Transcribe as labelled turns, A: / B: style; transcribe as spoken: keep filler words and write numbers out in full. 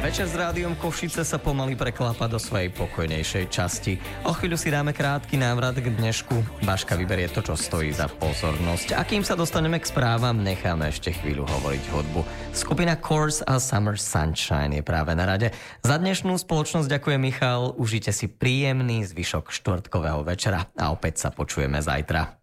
A: Večer s Rádiom Košice sa pomaly preklápa do svojej pokojnejšej časti. O chvíľu si dáme krátky návrat k dnešku. Baška vyberie to, čo stojí za pozornosť. A kým sa dostaneme k správam, necháme ešte chvíľu hovoriť hudbu. Skupina Course a Summer Sunshine je práve na rade. Za dnešnú spoločnosť ďakujem, Michal. Užite si príjemný zvyšok štvrtkového večera a opäť sa počujeme zajtra.